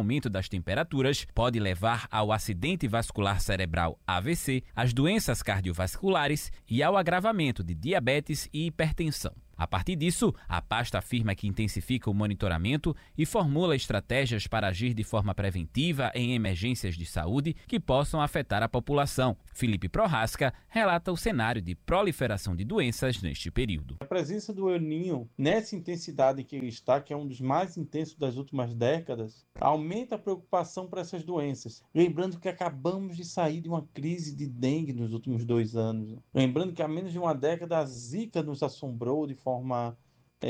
aumento das temperaturas pode levar ao acidente vascular cerebral AVC, às doenças cardiovasculares e ao agravamento de diabetes e hipertensão. A partir disso, a pasta afirma que intensifica o monitoramento e formula estratégias para agir de forma preventiva em emergências de saúde que possam afetar a população. Felipe Prohaska relata o cenário de proliferação de doenças neste período. A presença do El Niño, nessa intensidade que ele está, que é um dos mais intensos das últimas décadas, aumenta a preocupação para essas doenças. Lembrando que acabamos de sair de uma crise de dengue nos últimos 2 anos. Lembrando que há menos de uma década a Zika nos assombrou de forma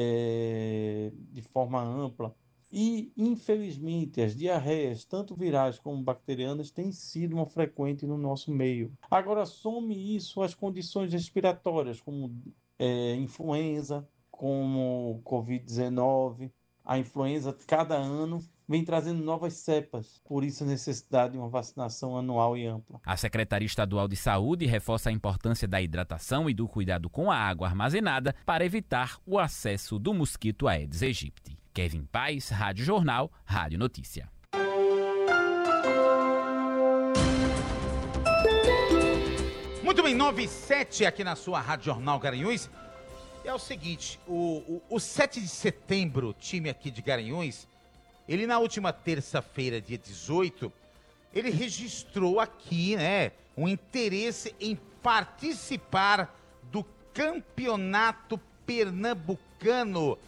ampla. E, infelizmente, as diarreias, tanto virais como bacterianas, têm sido uma frequente no nosso meio. Agora, some isso às condições respiratórias, como influenza, como Covid-19. A influenza, cada ano, vem trazendo novas cepas. Por isso, a necessidade de uma vacinação anual e ampla. A Secretaria Estadual de Saúde reforça a importância da hidratação e do cuidado com a água armazenada para evitar o acesso do mosquito Aedes aegypti. Kevin Paes, Rádio Jornal, Rádio Notícia. Muito bem, 9h07 aqui na sua Rádio Jornal Garanhuns. É o seguinte, o 7 de setembro, time aqui de Garanhuns, ele na última terça-feira, dia 18, ele registrou aqui, né, um interesse em participar do Campeonato Pernambucano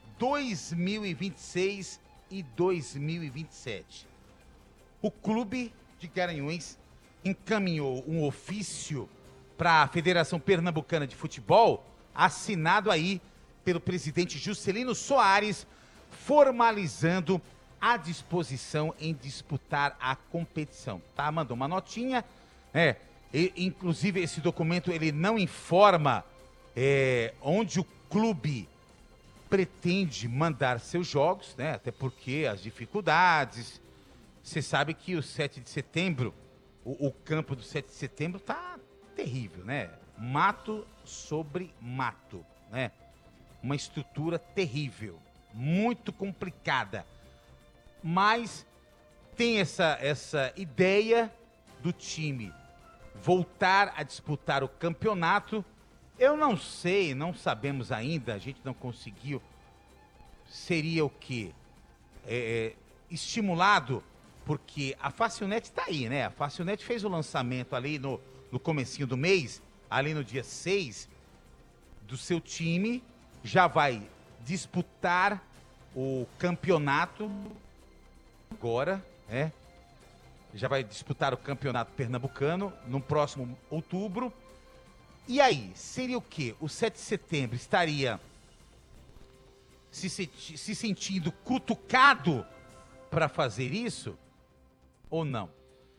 2026 e 2027. O clube de Garanhuns encaminhou um ofício para a Federação Pernambucana de Futebol, assinado aí pelo presidente Juscelino Soares, formalizando a disposição em disputar a competição. Tá? Mandou uma notinha, inclusive esse documento ele não informa onde o clube pretende mandar seus jogos, né? Até porque as dificuldades. Você sabe que o 7 de setembro, o campo do 7 de setembro tá terrível, né? Mato sobre mato, né? Uma estrutura terrível, muito complicada. Mas tem essa ideia do time voltar a disputar o campeonato. Eu não sei, não sabemos ainda, a gente não conseguiu. Seria o quê? Estimulado, porque a Facilnet tá aí, né? A Facilnet fez o lançamento ali no comecinho do mês, ali no dia 6, do seu time, já vai disputar o campeonato agora, já vai disputar o campeonato pernambucano no próximo outubro. E aí, seria o quê? O 7 de setembro estaria se sentindo cutucado para fazer isso ou não?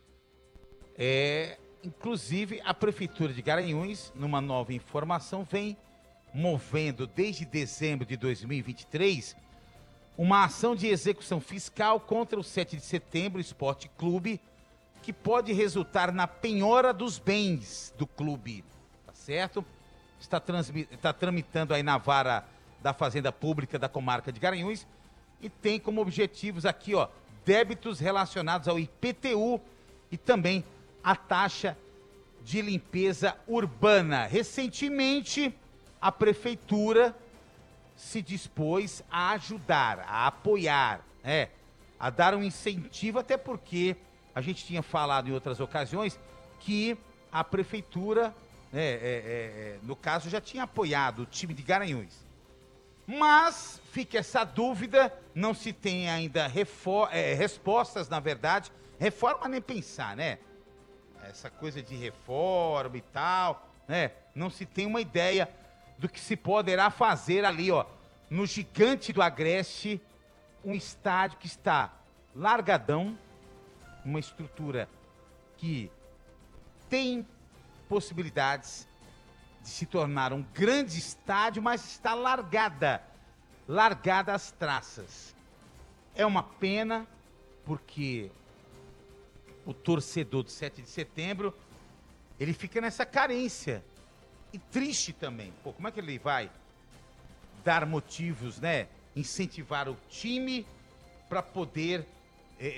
Inclusive, a Prefeitura de Garanhuns, numa nova informação, vem movendo desde dezembro de 2023 uma ação de execução fiscal contra o 7 de setembro Esporte Clube, que pode resultar na penhora dos bens do clube, tá certo? Está tramitando aí na vara da Fazenda Pública da Comarca de Garanhuns e tem como objetivos aqui, débitos relacionados ao IPTU e também a taxa de limpeza urbana. Recentemente, a prefeitura se dispôs a ajudar, a apoiar, a dar um incentivo, até porque a gente tinha falado em outras ocasiões que a prefeitura, no caso, já tinha apoiado o time de Garanhuns. Mas fica essa dúvida, não se tem ainda respostas, na verdade. Reforma nem pensar, né? Essa coisa de reforma e tal, né? Não se tem uma ideia do que se poderá fazer ali, no Gigante do Agreste, um estádio que está largadão, uma estrutura que tem possibilidades de se tornar um grande estádio, mas está largada as traças. É uma pena, porque o torcedor do 7 de setembro, ele fica nessa carência. E triste também. Pô, como é que ele vai dar motivos, né? Incentivar o time para poder